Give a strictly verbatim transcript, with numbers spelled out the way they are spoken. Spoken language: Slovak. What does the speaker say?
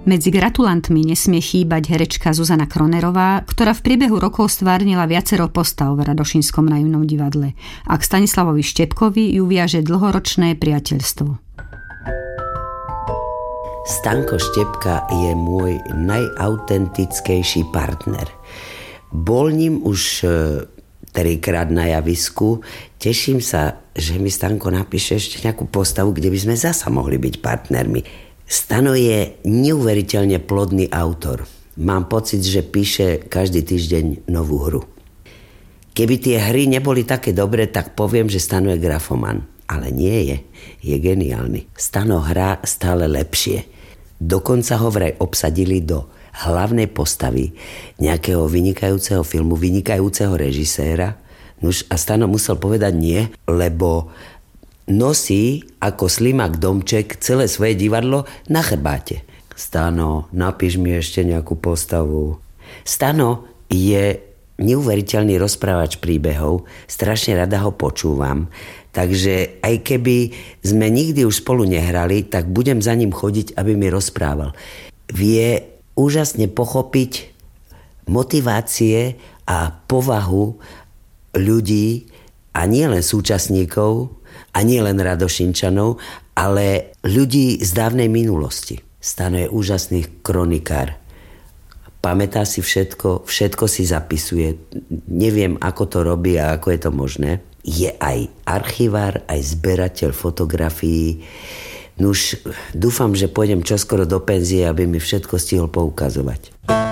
Medzi gratulantmi nesmie chýbať herečka Zuzana Kronerová, ktorá v priebehu rokov stvárnila viacero postav v Radošínskom naivnom divadle. A k Stanislavovi Štepkovi ju viaže dlhoročné priateľstvo. Stanko Štepka je môj najautentickejší partner. Bol ním už trikrát na javisku. Teším sa, že mi Stanko napíše ešte nejakú postavu, kde by sme zasa mohli byť partnermi. Stano je neuveriteľne plodný autor. Mám pocit, že píše každý týždeň novú hru. Keby tie hry neboli také dobré, tak poviem, že Stano je grafoman. Ale nie je. Je geniálny. Stano hrá stále lepšie. Dokonca ho vraj obsadili do hlavnej postavy nejakého vynikajúceho filmu, vynikajúceho režiséra. Nuž a Stano musel povedať nie, lebo nosí ako Slimak Domček celé svoje divadlo na chrbáte. Stano, napíš mi ešte nejakú postavu. Stano je neuveriteľný rozprávač príbehov, strašne rada ho počúvam, takže aj keby sme nikdy už spolu nehrali, tak budem za ním chodiť, aby mi rozprával. Vie úžasne pochopiť motivácie a povahu ľudí a nielen súčasníkov, a nie len Radošinčanov, ale ľudí z dávnej minulosti. Stano je úžasný kronikár. Pamätá si všetko, všetko si zapisuje. Neviem, ako to robí a ako je to možné. Je aj archivár, aj zberateľ fotografií. Nuž, dúfam, že pôjdem čoskoro do penzie, aby mi všetko stihol poukazovať.